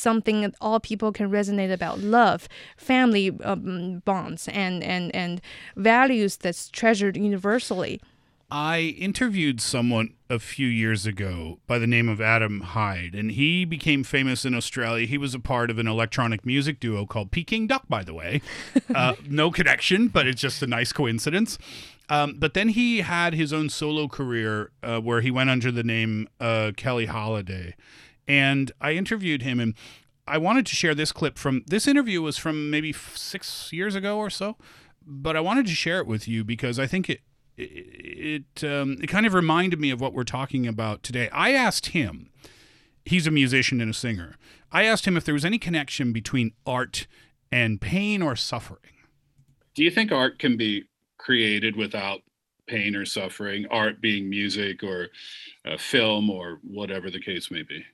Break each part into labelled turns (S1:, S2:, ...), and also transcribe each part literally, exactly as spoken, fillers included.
S1: something that all people can resonate about: love, family um, bonds, and, and, and values that's treasured universally.
S2: I interviewed someone a few years ago by the name of Adam Hyde, and he became famous in Australia. He was a part of an electronic music duo called Peking Duck, by the way. Uh, no connection, but it's just a nice coincidence. Um, but then he had his own solo career uh, where he went under the name uh, Kelly Holiday. And I interviewed him, and I wanted to share this clip from this interview was from maybe f- six years ago or so. But I wanted to share it with you because I think it It it, um, it kind of reminded me of what we're talking about today. I asked him, he's a musician and a singer. I asked him if there was any connection between art and pain or suffering.
S3: Do you think art can be created without pain or suffering? Art being music or uh, film or whatever the case may be.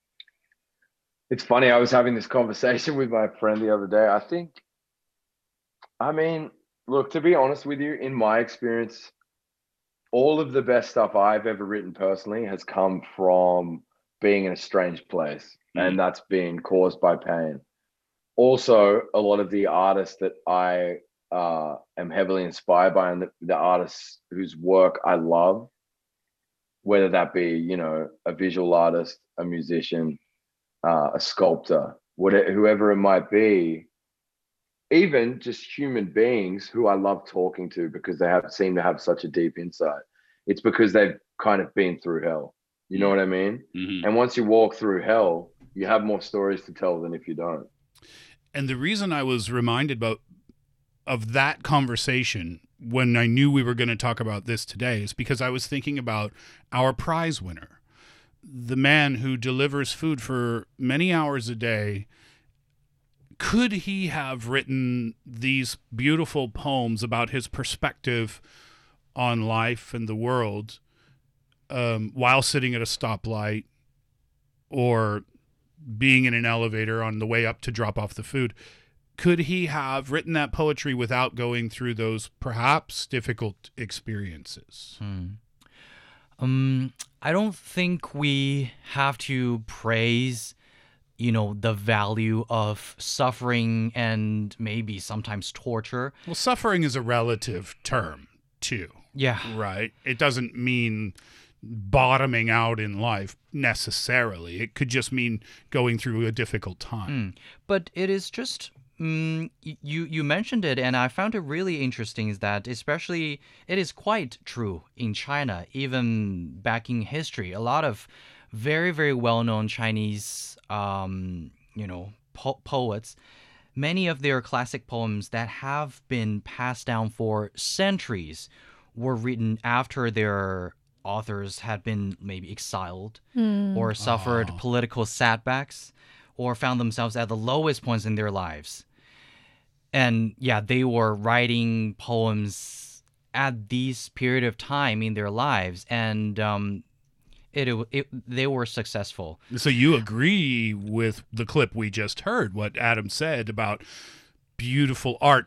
S4: It's funny. I was having this conversation with my friend the other day. I think, I mean, look, to be honest with you, in my experience, all of the best stuff I've ever written personally has come from being in a strange place, mm. and that's been caused by pain. Also, a lot of the artists that I uh, am heavily inspired by, and the, the artists whose work I love, whether that be, you know, a visual artist, a musician, uh, a sculptor, whatever, whoever it might be, even just human beings who I love talking to because they have seem to have such a deep insight. It's because they've kind of been through hell. You know what I mean? Mm-hmm. And once you walk through hell, you have more stories to tell than if you don't.
S2: And the reason I was reminded about of that conversation when I knew we were going to talk about this today is because I was thinking about our prize winner, the man who delivers food for many hours a day. Could he have written these beautiful poems about his perspective on life and the world um, while sitting at a stoplight or being in an elevator on the way up to drop off the food? Could he have written that poetry without going through those perhaps difficult experiences?
S5: Hmm. Um, I don't think we have to praise, you know, the value of suffering and maybe sometimes torture.
S2: Well, suffering is a relative term, too.
S5: Yeah.
S2: Right? It doesn't mean bottoming out in life necessarily. It could just mean going through a difficult time.
S5: Mm. But it is just... Mm, you you mentioned it, and I found it really interesting is that especially it is quite true in China, even back in history. A lot of very, very well-known Chinese, um, you know, po- poets, many of their classic poems that have been passed down for centuries were written after their authors had been maybe exiled mm. or suffered oh. political setbacks, or found themselves at the lowest points in their lives. And yeah, they were writing poems at this period of time in their lives, and um, it, it they were successful.
S2: So you agree with the clip we just heard, what Adam said about beautiful art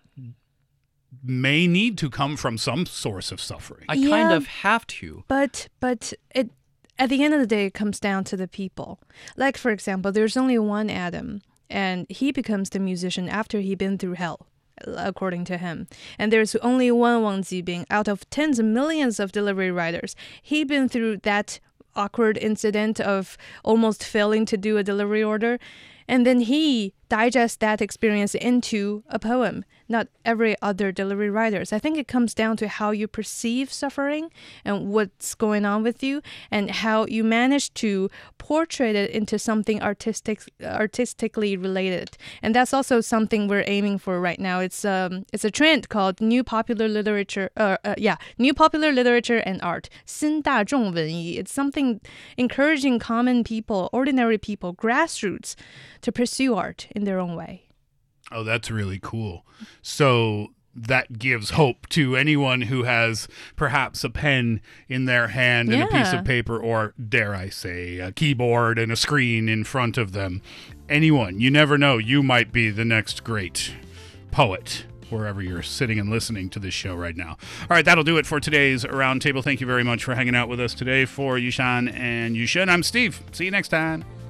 S2: may need to come from some source of suffering.
S5: I
S1: yeah,
S5: kind of have to.
S1: But, but it... At the end of the day, it comes down to the people. Like, for example, there's only one Adam, and he becomes the musician after he'd been through hell, according to him. And there's only one Wang Jibing out of tens of millions of delivery riders. He'd been through that awkward incident of almost failing to do a delivery order, and then he digests that experience into a poem. Not every other delivery riders. I think it comes down to how you perceive suffering and what's going on with you, and how you manage to portray it into something artistic, artistically related. And that's also something we're aiming for right now. It's um, it's a trend called New Popular Literature. Uh, uh, yeah, New Popular Literature and Art. 新大众文艺. It's something encouraging common people, ordinary people, grassroots, to pursue art in their own way.
S2: Oh, that's really cool. So that gives hope to anyone who has perhaps a pen in their hand and yeah. a piece of paper, or dare I say, a keyboard and a screen in front of them. Anyone, you never know, you might be the next great poet, wherever you're sitting and listening to this show right now. All right, that'll do it for today's Roundtable. Thank you very much for hanging out with us today. For Yushan and Yushin, I'm Steve. See you next time.